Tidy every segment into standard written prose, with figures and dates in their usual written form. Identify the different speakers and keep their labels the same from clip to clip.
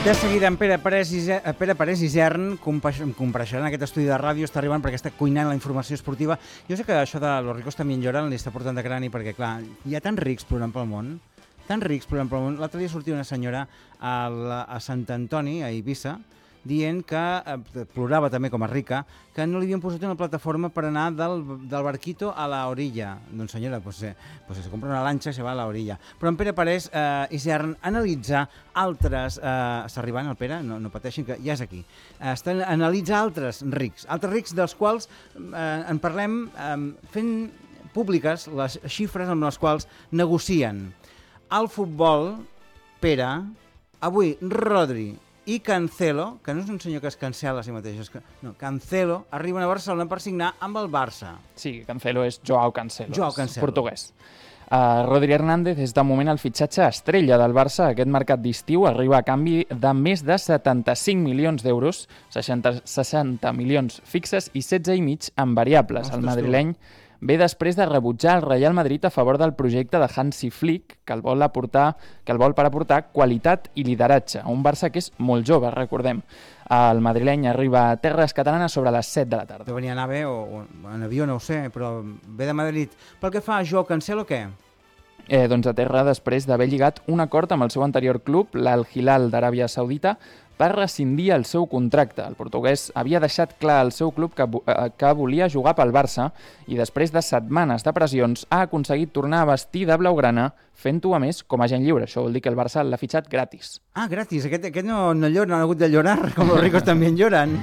Speaker 1: De seguida, en Pere Parés Isern compareixerà en aquest estudi de ràdio, està arribant perquè està cuinant la informació esportiva. Jo sé que això de los ricos también lloran li està portant de crani perquè, clar, hi ha tants rics plorant pel món, L'altre dia sortia una senyora a Sant Antoni, a Eivissa, dient que, plorava també com a rica, que no li havien posat una plataforma per anar del barquito a la orilla. Doncs senyora, se compra una lanxa i se va a la orilla. Però en Pere Parés Isern analitza altres... Està arribant el Pere? No pateixin, que ja és aquí. Analitza altres rics dels quals en parlem fent públiques les xifres amb les quals negocien. Al futbol, Pere, avui Rodri i Cancelo, que no és un senyor que es cancela a si mateix, Cancelo, arriben a Barcelona per signar amb el Barça.
Speaker 2: Sí, Cancelo és Joao Cancelo,
Speaker 1: Cancelo.
Speaker 2: Portuguès. Rodri Hernández és de moment el fitxatge estrella del Barça. Aquest mercat d'estiu arriba a canvi de més de 75 milions d'euros, 60 milions fixes i 16,5 en variables. El madrileny ve després de rebutjar el Real Madrid a favor del projecte de Hansi Flick, que el vol per aportar qualitat i lideratge. Un Barça que és molt jove, recordem. El madrileny arriba a terres catalanes sobre les 7 de la tarda.
Speaker 1: Deu venir a AVE o en avió, no ho sé, però ve de Madrid. Pel que fa a Joao Cancelo, què?
Speaker 2: Doncs a terra després d'haver lligat un acord amb el seu anterior club, l'Al Hilal d'Aràbia Saudita, per rescindir el seu contracte. El portuguès havia deixat clar al seu club que volia jugar pel Barça i després de setmanes de pressions ha aconseguit tornar a vestir de blaugrana, fent-ho a més com a agent lliure. Això vol dir que el Barça l'ha fitxat gratis.
Speaker 1: Ah, gratis. Aquest no llora, no ha hagut de llorar, com los ricos també lloran.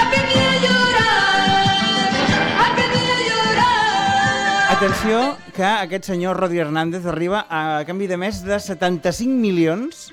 Speaker 1: Atenció, que aquest senyor Rodri Hernández arriba a canvi de més de 75 milions.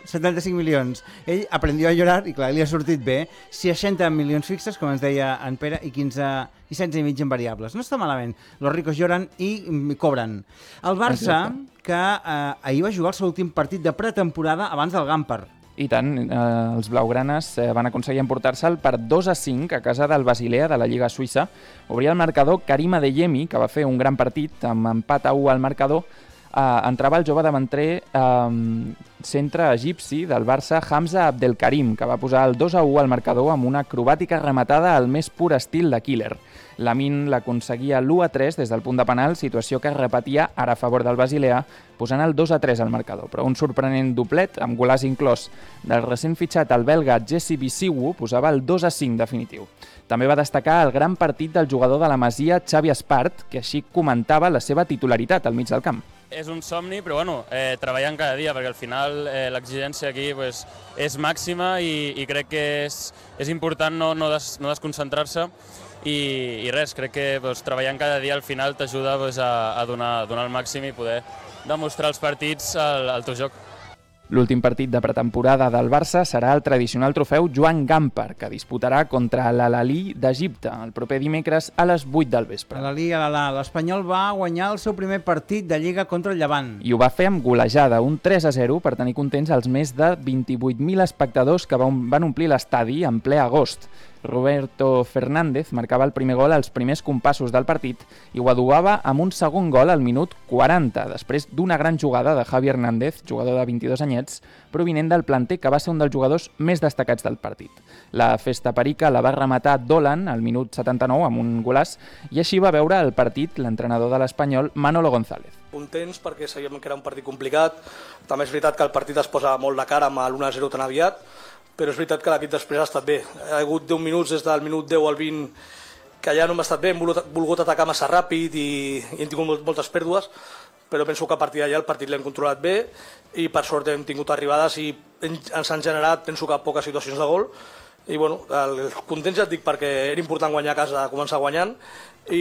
Speaker 1: Ell aprendió a llorar i, clar, li ha sortit bé. 60 milions fixes, com ens deia en Pere, i 16,5 en variables. No està malament. Los ricos lloran i cobren. El Barça, que ahir va jugar el seu últim partit de pretemporada abans del Gamper.
Speaker 2: I tant, els blaugranes van aconseguir emportar-se'l per 2-5 a casa del Basilea de la Lliga Suïssa. Obria el marcador Karim Adeyemi, que va fer un gran partit amb empat a 1 al marcador. Entrava el jove davanter centre egipci del Barça, Hamza Abdelkarim, que va posar el 2-1 al marcador amb una acrobàtica rematada al més pur estil de Killer. Lamin l'aconseguia l'1-3 des del punt de penal, situació que es repetia ara a favor del Basilea, posant el 2-3 al marcador. Però un sorprenent doblet, amb golàs inclòs del recent fitxat el belga Jesse Bisiwu, posava el 2-5 definitiu. També va destacar el gran partit del jugador de la Masia, Xavi Espart, que així comentava la seva titularitat al mig del camp.
Speaker 3: És un somni, però treballant cada dia, perquè al final l'exigència aquí és màxima i crec que és important no desconcentrar-se i res, crec que treballant cada dia al final t'ajuda a donar el màxim i poder demostrar els partits al teu joc.
Speaker 2: L'últim partit de pretemporada del Barça serà el tradicional trofeu Joan Gamper, que disputarà contra l'Al-Ahly d'Egipte el proper dimecres a les 8 del vespre.
Speaker 1: L'Espanyol va guanyar el seu primer partit de Lliga contra el Llevant.
Speaker 2: I ho va fer amb golejada, un 3-0, per tenir contents els més de 28.000 espectadors que van omplir l'estadi en ple agost. Roberto Fernández marcava el primer gol als primers compassos del partit i ho aduava amb un segon gol al minut 40, després d'una gran jugada de Javi Hernández, jugador de 22 anyets, provinent del planter que va ser un dels jugadors més destacats del partit. La festa perica la va rematar Dolan al minut 79 amb un golàs i així va veure el partit l'entrenador de l'Espanyol Manolo González.
Speaker 4: Contents perquè sabíem que era un partit complicat, també és veritat que el partit es posa molt de cara amb l'1-0 tan aviat, però és veritat que l'equip després ha estat bé. Ha hagut 10 minuts des del minut 10 al 20 que ja no hem estat bé, hem volgut atacar massa ràpid i hem tingut moltes pèrdues, però penso que a partir d'allà el partit l'hem controlat bé i per sort hem tingut arribades i ens han generat, penso que poques situacions de gol i contents ja et dic perquè era important guanyar a casa, començar guanyant